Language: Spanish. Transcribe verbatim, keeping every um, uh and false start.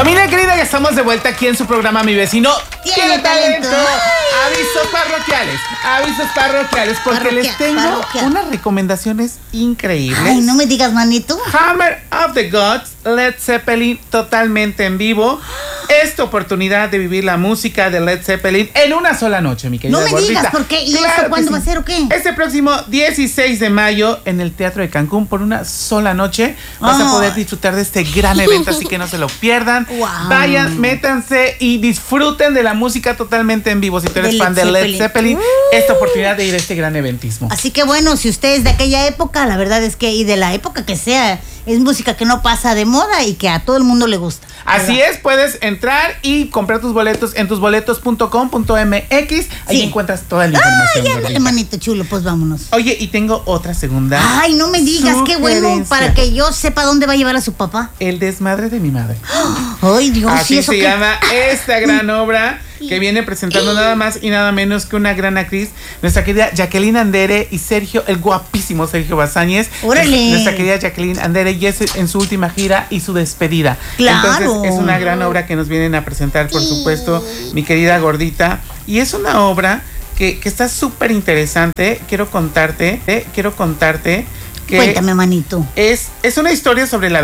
Familia querida, ya estamos de vuelta aquí en su programa Mi Vecino Tiene Talento. Avisos parroquiales, avisos parroquiales, porque Parroquia, les tengo parroquia. unas recomendaciones increíbles. Ay, no me digas, manito. Hammer of the Gods, Led Zeppelin, totalmente en vivo. Esta oportunidad de vivir la música de Led Zeppelin en una sola noche, mi querida No me gordita. digas por qué. ¿Y claro esto cuándo sí. va a ser o qué? Este próximo dieciséis de mayo en el Teatro de Cancún por una sola noche. Vas oh. a poder disfrutar de este gran evento, así que no se lo pierdan. Wow. Vayan, métanse y disfruten de la música totalmente en vivo. Si tú eres de fan Led de Led Zeppelin. Zeppelin, uh. esta oportunidad de ir a este gran eventismo. Así que bueno, si usted es de aquella época, la verdad es que, y de la época que sea, es música que no pasa de moda y que a todo el mundo le gusta. Así es, puedes entrar y comprar tus boletos en tus boletos punto com punto m x. Ahí sí. encuentras toda la información. Ay, ándale, manito chulo, pues vámonos. Oye, y tengo otra segunda. Ay, no me digas, qué bueno, para que yo sepa dónde va a llevar a su papá. El desmadre de mi madre. Ay, Dios, así ¿y eso se qué? llama esta gran obra que viene presentando nada más y nada menos que una gran actriz, nuestra querida Jacqueline Andere y Sergio, el guapísimo Sergio Bazáñez. ¡Órale! Nuestra querida Jacqueline Andere, y es en su última gira y su despedida. ¡Claro! Entonces es una gran obra que nos vienen a presentar, por supuesto, mi querida gordita. Y es una obra que, que está súper interesante. Quiero contarte, eh, quiero contarte que... Cuéntame, manito. Es, es una historia sobre la